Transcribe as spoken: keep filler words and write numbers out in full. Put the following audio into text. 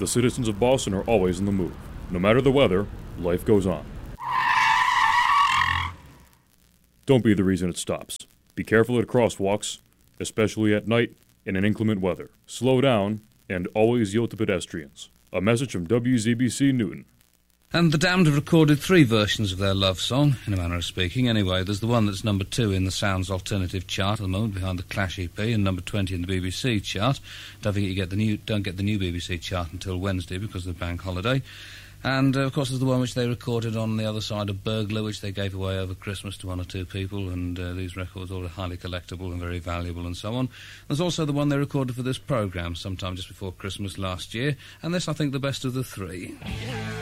citizens of Boston are always in the move. No matter the weather, life goes on. Don't be the reason it stops. Be careful at crosswalks, especially at night and in inclement weather. Slow down and always yield to pedestrians. A message from W Z B C Newton. And the Damned have recorded three versions of their love song, in a manner of speaking. Anyway, there's the one that's number two in the Sounds Alternative chart at the moment, behind the Clash E P, and number twenty in the B B C chart. Don't forget you get the new, don't get the new B B C chart until Wednesday because of the bank holiday. And, uh, of course, there's the one which they recorded on the other side of Burglar, which they gave away over Christmas to one or two people, and uh, these records all are highly collectible and very valuable and so on. There's also the one they recorded for this programme sometime just before Christmas last year, and this, I think, the best of the three.